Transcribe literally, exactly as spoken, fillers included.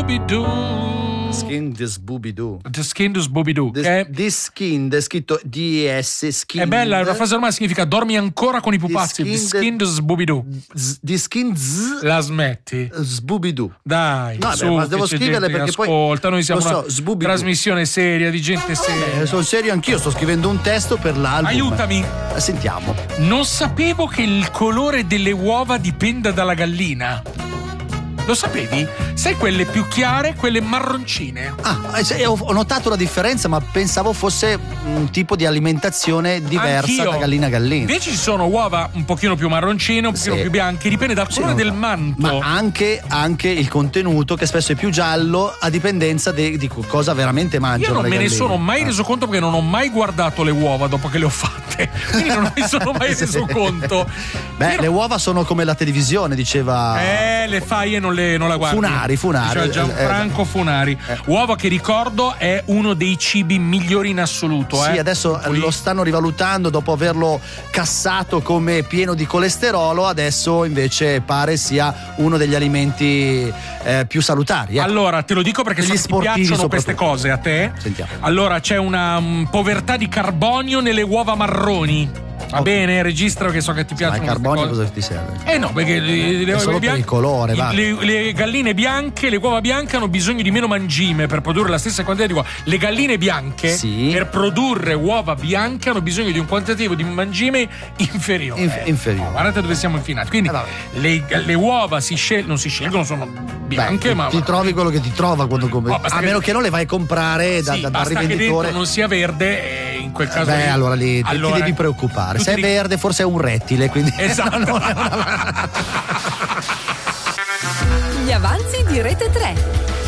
Booby-Doo. Skin the Scooby-Doo. The Skin the Scooby-Doo. The, Che this skin, è scritto D S skin. è bella, è una frase ormai significa dormi ancora con i pupazzi. The Skin the Scooby-Doo. The skin z. La smetti? Scooby-Doo. Dai, no, su, beh, ma devo c'è scriverle gente che perché poi ascolta, noi siamo lo una so, trasmissione seria di gente seria. Eh, sono serio anch'io, sto scrivendo un testo per l'album. Aiutami. Sentiamo. Non sapevo che il colore delle uova dipenda dalla gallina. Lo sapevi? Sai quelle più chiare, quelle marroncine? Ah, eh, ho ho notato la differenza, ma pensavo fosse un tipo di alimentazione diversa Anch'io. da gallina a gallina. Invece ci sono uova un pochino più marroncine, un pochino Sì. più bianche, dipende dal colore Sì, del no, manto. Ma anche, anche il contenuto, che spesso è più giallo, a dipendenza de- di cosa veramente mangiano. Io non le me ne galline. sono mai Ah. reso conto perché non ho mai guardato le uova dopo che le ho fatte. Quindi non mi sono mai Sì. reso conto. Beh, Io- le uova sono come la televisione, diceva. Eh, le fai e non, le, non la guardi. Funari, Funari. Diceva Gianfranco Eh, Funari. eh. Uova che ricordo è uno dei cibi migliori in assoluto. Sì, eh. adesso Poi- lo stanno rivalutando dopo averlo cassato come pieno di colesterolo, adesso invece pare sia uno degli alimenti eh, più salutari. ecco. Allora, te lo dico perché Degli so che ti sportivi piacciono queste soprattutto. cose a te. Sentiamo. Allora, c'è una um, povertà di carbonio nelle uova marroni. Va Ok. bene, registro che so che ti Ma piacciono il queste carbonio cose. cosa ti serve? Eh no, perché le, le, È solo le per il colore, va. le, le galline bianche, le uova bianche hanno bisogno di meno mangime per produrre la stessa quantità di uova. Le galline bianche, Sì. per produrre uova bianche, hanno bisogno di un quantitativo di mangime inferiore. Inf- inferiore. No, guardate dove siamo infinati. Quindi Eh, vabbè. le, le uova si scel- non si scelgono, sono bianche, Beh, ma ti trovi quello che ti trova quando compri. Oh, basta a che- meno che non le vai a comprare da, sì, da- dal basta che rivenditore. dentro non sia verde, e in quel caso Beh, lì- allora lì ti- allora, ti devi preoccupare. tu Se è ti devi- verde, forse è un rettile, quindi Esatto. non è una- Gli avanzi di Rete tre.